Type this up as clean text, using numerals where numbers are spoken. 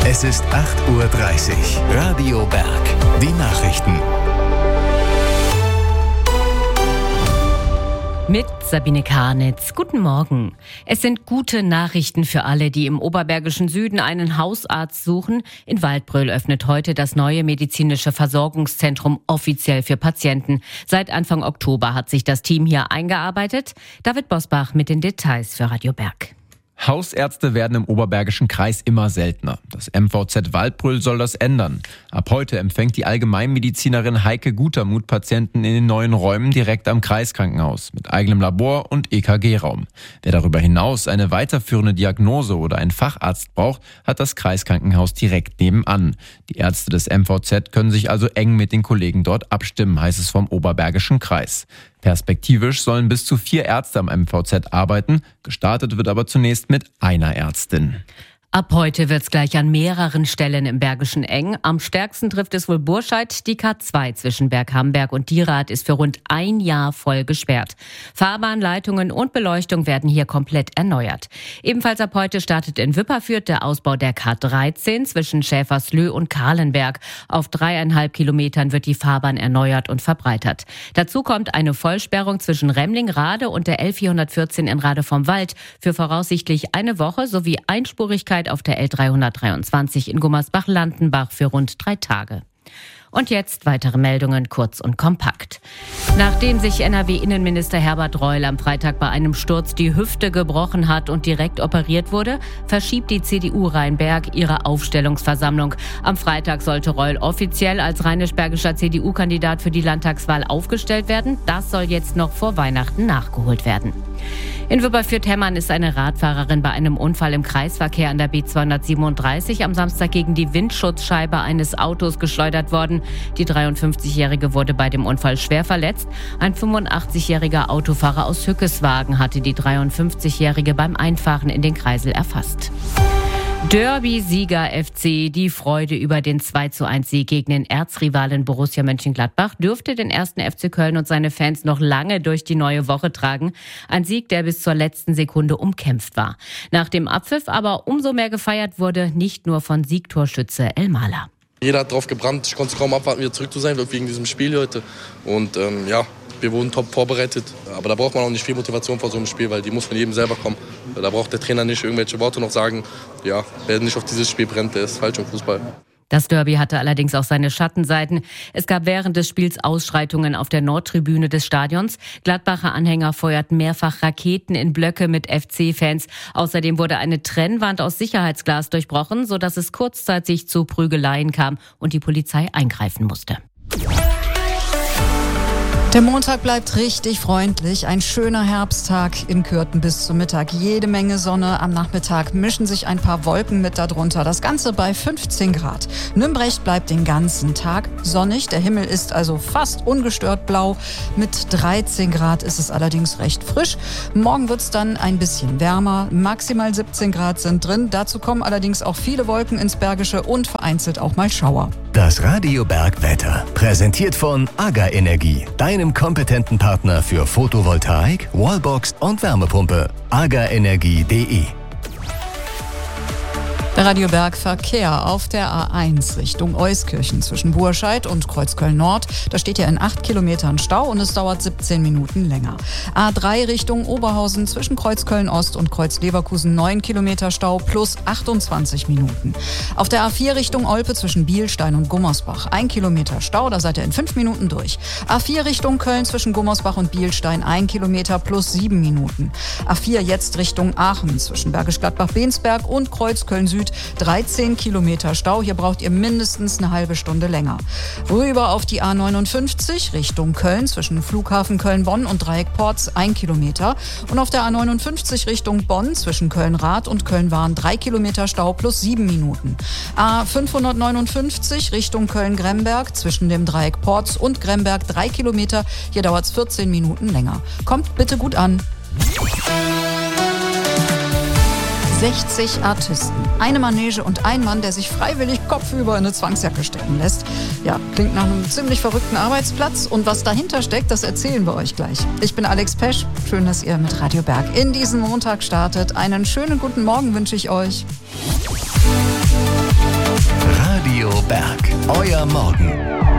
Es ist 8:30 Uhr. Radio Berg. Die Nachrichten. Mit Sabine Karnitz. Guten Morgen. Es sind gute Nachrichten für alle, die im oberbergischen Süden einen Hausarzt suchen. In Waldbröl öffnet heute das neue medizinische Versorgungszentrum offiziell für Patienten. Seit Anfang Oktober hat sich das Team hier eingearbeitet. David Bosbach mit den Details für Radio Berg. Hausärzte werden im Oberbergischen Kreis immer seltener. Das MVZ Waldbröl soll das ändern. Ab heute empfängt die Allgemeinmedizinerin Heike Gutermuth Patienten in den neuen Räumen direkt am Kreiskrankenhaus mit eigenem Labor und EKG-Raum. Wer darüber hinaus eine weiterführende Diagnose oder einen Facharzt braucht, hat das Kreiskrankenhaus direkt nebenan. Die Ärzte des MVZ können sich also eng mit den Kollegen dort abstimmen, heißt es vom Oberbergischen Kreis. Perspektivisch sollen bis zu 4 Ärzte am MVZ arbeiten. Gestartet wird aber zunächst mit einer Ärztin. Ab heute wird's gleich an mehreren Stellen im Bergischen eng. Am stärksten trifft es wohl Burscheid. Die K2 zwischen Berghamberg und Dierath ist für rund ein Jahr voll gesperrt. Fahrbahnleitungen und Beleuchtung werden hier komplett erneuert. Ebenfalls ab heute startet in Wipperfürth der Ausbau der K13 zwischen Schäferslö und Kahlenberg. Auf 3,5 Kilometern wird die Fahrbahn erneuert und verbreitert. Dazu kommt eine Vollsperrung zwischen Remling-Rade und der L414 in Rade vom Wald für voraussichtlich eine Woche sowie Einspurigkeit auf der L323 in Gummersbach-Landenbach für rund 3 Tage. Und jetzt weitere Meldungen kurz und kompakt. Nachdem sich NRW-Innenminister Herbert Reul am Freitag bei einem Sturz die Hüfte gebrochen hat und direkt operiert wurde, verschiebt die CDU Rheinberg ihre Aufstellungsversammlung. Am Freitag sollte Reul offiziell als rheinisch-bergischer CDU-Kandidat für die Landtagswahl aufgestellt werden. Das soll jetzt noch vor Weihnachten nachgeholt werden. In Wipperfürth-Hemmern ist eine Radfahrerin bei einem Unfall im Kreisverkehr an der B237 am Samstag gegen die Windschutzscheibe eines Autos geschleudert worden. Die 53-Jährige wurde bei dem Unfall schwer verletzt. Ein 85-jähriger Autofahrer aus Hückeswagen hatte die 53-Jährige beim Einfahren in den Kreisel erfasst. Derby-Sieger FC, die Freude über den 2:1-Sieg gegen den Erzrivalen Borussia Mönchengladbach dürfte den 1. FC Köln und seine Fans noch lange durch die neue Woche tragen. Ein Sieg, der bis zur letzten Sekunde umkämpft war. Nach dem Abpfiff aber umso mehr gefeiert wurde, nicht nur von Siegtorschütze Elmaler. Jeder hat drauf gebrannt. Ich konnte es kaum abwarten, wieder zurück zu sein, wegen diesem Spiel heute. Und wir wurden top vorbereitet. Aber da braucht man auch nicht viel Motivation vor so einem Spiel, weil die muss von jedem selber kommen. Da braucht der Trainer nicht irgendwelche Worte noch sagen. Ja, wer nicht auf dieses Spiel brennt, der ist falsch im Fußball. Das Derby hatte allerdings auch seine Schattenseiten. Es gab während des Spiels Ausschreitungen auf der Nordtribüne des Stadions. Gladbacher Anhänger feuerten mehrfach Raketen in Blöcke mit FC-Fans. Außerdem wurde eine Trennwand aus Sicherheitsglas durchbrochen, sodass es kurzzeitig zu Prügeleien kam und die Polizei eingreifen musste. Der Montag bleibt richtig freundlich. Ein schöner Herbsttag in Kürten bis zum Mittag. Jede Menge Sonne. Am Nachmittag mischen sich ein paar Wolken mit darunter. Das Ganze bei 15 Grad. Nümbrecht bleibt den ganzen Tag sonnig. Der Himmel ist also fast ungestört blau. Mit 13 Grad ist es allerdings recht frisch. Morgen wird es dann ein bisschen wärmer. Maximal 17 Grad sind drin. Dazu kommen allerdings auch viele Wolken ins Bergische und vereinzelt auch mal Schauer. Das Radio Berg Wetter. Präsentiert von AGA Energie. Deinem kompetenten Partner für Photovoltaik, Wallbox und Wärmepumpe. agaenergie.de. Der Radio Berg Verkehr auf der A1 Richtung Euskirchen zwischen Burscheid und Kreuzköln-Nord. Da steht ja in 8 Kilometern Stau und es dauert 17 Minuten länger. A3 Richtung Oberhausen zwischen Kreuzköln-Ost und Kreuz-Leverkusen 9 Kilometer Stau plus 28 Minuten. Auf der A4 Richtung Olpe zwischen Bielstein und Gummersbach 1 Kilometer Stau, da seid ihr in 5 Minuten durch. A4 Richtung Köln zwischen Gummersbach und Bielstein 1 Kilometer plus 7 Minuten. A4 jetzt Richtung Aachen zwischen Bergisch Gladbach-Bensberg und Kreuzköln-Süd 13 Kilometer Stau. Hier braucht ihr mindestens eine halbe Stunde länger. Rüber auf die A59 Richtung Köln zwischen Flughafen Köln-Bonn und Dreieck Porz 1 Kilometer. Und auf der A59 Richtung Bonn zwischen Köln-Rath und Köln-Wahn 3 Kilometer Stau plus 7 Minuten. A559 Richtung Köln-Gremberg zwischen dem Dreieck Porz und Gremberg 3 Kilometer. Hier dauert es 14 Minuten länger. Kommt bitte gut an. 60 Artisten, eine Manege und ein Mann, der sich freiwillig kopfüber in eine Zwangsjacke stecken lässt. Ja, klingt nach einem ziemlich verrückten Arbeitsplatz. Und was dahinter steckt, das erzählen wir euch gleich. Ich bin Alex Pesch. Schön, dass ihr mit Radio Berg in diesen Montag startet. Einen schönen guten Morgen wünsche ich euch. Euer Morgen.